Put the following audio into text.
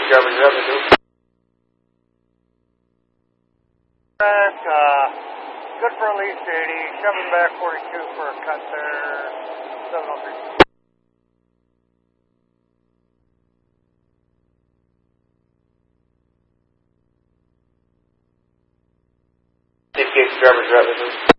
Drivers Revenue. Good for at least 80, shoving back 42 for a cut there, 703. Indicates Drivers Revenue.